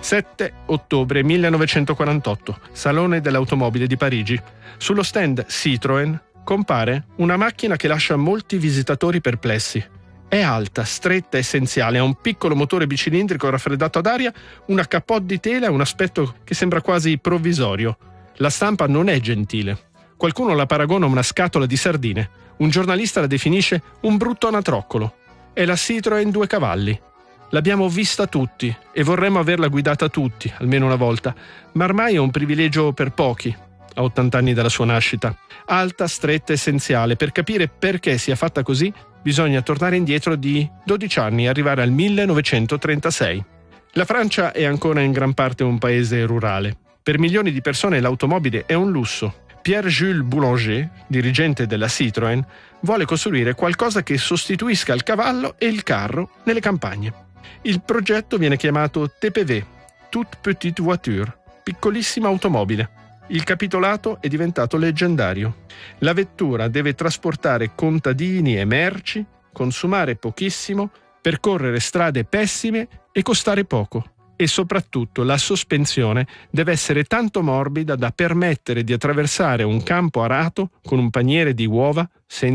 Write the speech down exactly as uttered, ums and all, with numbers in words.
sette ottobre millenovecentoquarantotto, Salone dell'Automobile di Parigi. Sullo stand Citroën compare una macchina che lascia molti visitatori perplessi. È alta, stretta, essenziale, ha un piccolo motore bicilindrico raffreddato ad aria, una capote di tela e un aspetto che sembra quasi provvisorio. La stampa non è gentile. Qualcuno la paragona a una scatola di sardine. Un giornalista la definisce un brutto anatroccolo. È la Citroën due cavalli. L'abbiamo vista tutti e vorremmo averla guidata tutti, almeno una volta, ma ormai è un privilegio per pochi, a ottanta anni dalla sua nascita. Alta, stretta, essenziale. Per capire perché sia fatta così, bisogna tornare indietro di dodici anni e arrivare al millenovecentotrentasei. La Francia è ancora in gran parte un paese rurale. Per milioni di persone l'automobile è un lusso. Pierre-Jules Boulanger, dirigente della Citroën, vuole costruire qualcosa che sostituisca il cavallo e il carro nelle campagne. Il progetto viene chiamato T P V, Toute Petite Voiture, piccolissima automobile. Il capitolato è diventato leggendario. La vettura deve trasportare contadini e merci, consumare pochissimo, percorrere strade pessime e costare poco. E soprattutto la sospensione deve essere tanto morbida da permettere di attraversare un campo arato con un paniere di uova senza